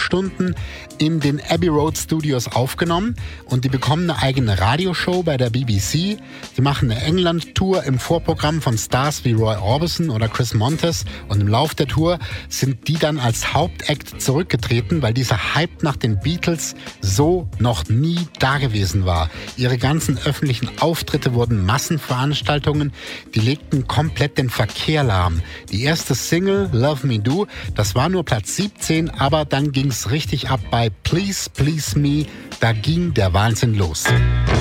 Stunden in den Abbey Road Studios aufgenommen und die bekommen eine eigene Radioshow bei der BBC. Die machen eine England-Tour im Vorprogramm von Stars wie Roy Orbison oder Chris Montes und im Lauf der Tour sind die dann als Hauptact zurückgetreten, weil dieser Hype nach den Beatles so noch nie dagewesen war. Ihre ganzen öffentlichen Auftritte wurden Massenveranstaltungen, die legten komplett den Verkehr lahm. Die erste Single, Love Me Do, das war nur Platz 17, aber dann ging's richtig ab bei Please Please Me, da ging der Wahnsinn los.